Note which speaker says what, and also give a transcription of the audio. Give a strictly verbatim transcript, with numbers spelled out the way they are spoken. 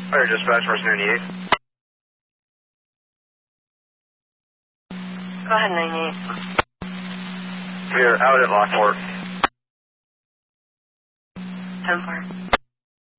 Speaker 1: Fire dispatch, Horse ninety-eight.
Speaker 2: Go ahead, ninety-eight.
Speaker 1: We are out at Lockport.
Speaker 2: ten four.